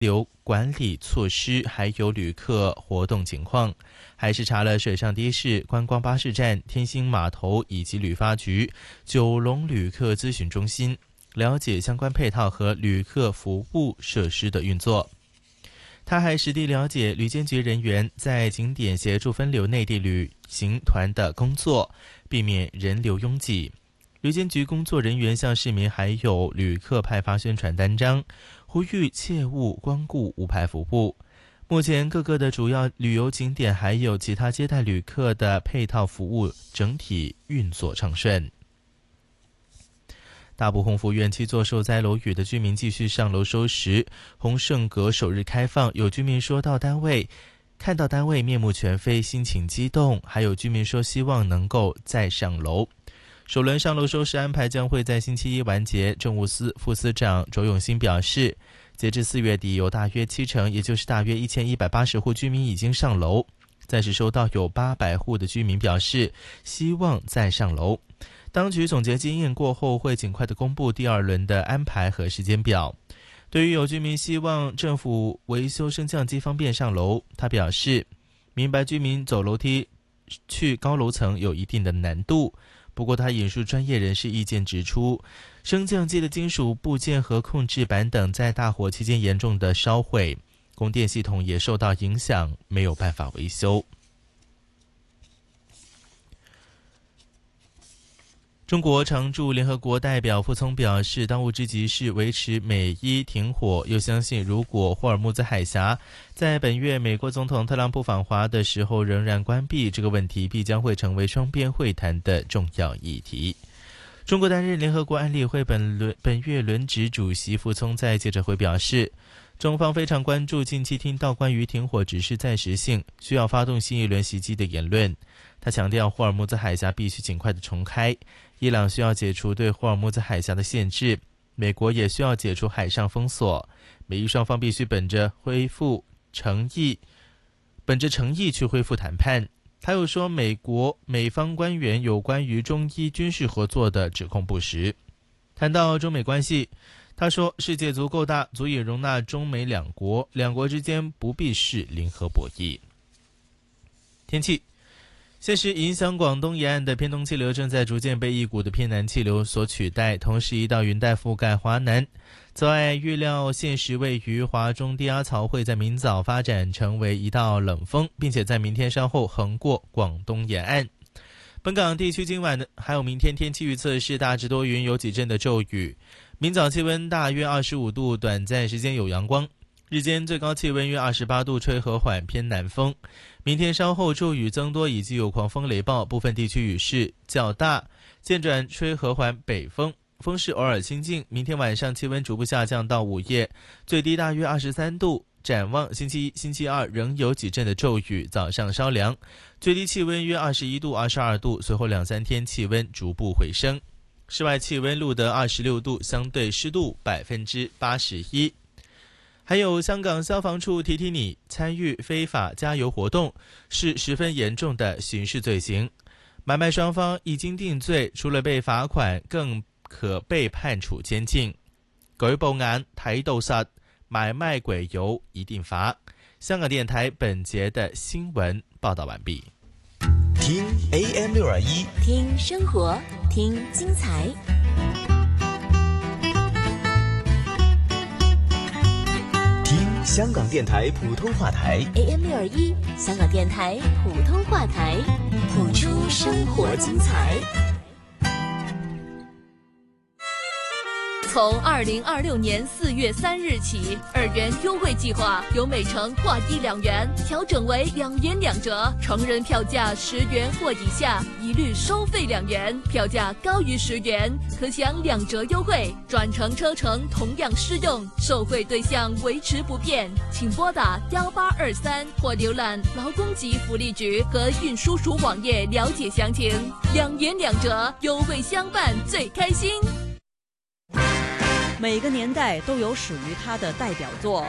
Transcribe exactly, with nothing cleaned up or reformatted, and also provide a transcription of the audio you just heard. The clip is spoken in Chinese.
流管理措施，还有旅客活动情况，还视察了水上的士、观光巴士站、天星码头以及旅发局、九龙旅客咨询中心，了解相关配套和旅客服务设施的运作。他还实地了解旅监局人员在景点协助分流内地旅行团的工作，避免人流拥挤。旅监局工作人员向市民还有旅客派发宣传单张，呼吁切勿光顾无牌服务。目前各个的主要旅游景点还有其他接待旅客的配套服务整体运作畅顺。大埔洪福园七座受灾楼宇的居民继续上楼收拾，洪圣阁首日开放，有居民说到单位看到单位面目全非，心情激动，还有居民说希望能够再上楼。首轮上楼收拾安排将会在星期一完结。政务司副司长卓永新表示，截至四月底，有大约七成，也就是大约一千一百八十户居民已经上楼。暂时收到有八百户的居民表示希望再上楼。当局总结经验过后，会尽快的公布第二轮的安排和时间表。对于有居民希望政府维修升降机方便上楼，他表示明白居民走楼梯去高楼层有一定的难度。不过他引述专业人士意见指出，升降机的金属部件和控制板等在大火期间严重的烧毁，供电系统也受到影响，没有办法维修。中国常驻联合国代表傅聪表示，当务之急是维持美伊停火，又相信如果霍尔木兹海峡在本月美国总统特朗普访华的时候仍然关闭，这个问题必将会成为双边会谈的重要议题。中国担任联合国安理会本轮本月轮值主席傅聪在记者会表示，中方非常关注近期听到关于停火只是暂时性，需要发动新一轮袭击的言论。他强调霍尔木兹海峡必须尽快的重开，伊朗需要解除对霍尔木兹海峡的限制，美国也需要解除海上封锁，美伊双方必须本着恢复诚意本着诚意去恢复谈判。他又说，美国美方官员有关于中伊军事合作的指控不实。谈到中美关系，他说世界足够大，足以容纳中美两国，两国之间不必是零和博弈。天气，现时影响广东沿岸的偏东气流正在逐渐被一股的偏南气流所取代，同时一道云带覆盖华南。此外，预料现时位于华中低压槽会在明早发展成为一道冷锋，并且在明天稍后横过广东沿岸。本港地区今晚还有明天天气预测是大致多云，有几阵的骤雨。明早气温大约二十五度，短暂时间有阳光。日间最高气温约二十八度，吹和缓偏南风。明天稍后骤雨增多，以及有狂风雷暴，部分地区雨势较大，渐转吹和缓北风，风势偶尔清劲。明天晚上气温逐步下降到午夜，最低大约二十三度。展望星期一、星期二仍有几阵的骤雨，早上稍凉，最低气温约二十一度、二十二度，随后两三天气温逐步回升。室外气温录得二十六度，相对湿度百分之八十一。还有香港消防处提提你，参与非法加油活动是十分严重的刑事罪行，买卖双方一经定罪，除了被罚款，更可被判处监禁。舉報眼睇到實，買賣鬼油一定罰。香港電台本節的新聞報道完畢。 聽 A M 六二一， 聽生活，聽精彩。 听香港电台普通话台 A M 六二一，香港电台普通话台，谱出生活精彩。 从二零二六年四月三日起，二元优惠计划由每程挂一两元调整为两元两折，成人票价十元或以下一律收费两元，票价高于十元可享两折优惠，转乘车程同样适用，受惠对象维持不变。请拨打幺八二三或浏览劳工及福利局和运输署网页了解详情。两元两折，优惠相伴最开心。 每个年代都有属于它的代表作，